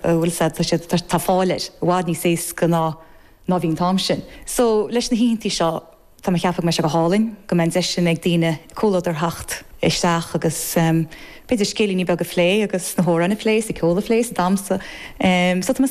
bhfuil sé tá fáilir bhád ní sé go ná bhín tám sin. So leis na híntí seo tá cheapfah me se go hálainn, go men sin ag daine cóladar hacht isteach agus beidir scélíní beg a phlé agus na hóranna phlés, i cóla phlés, damsa. So tá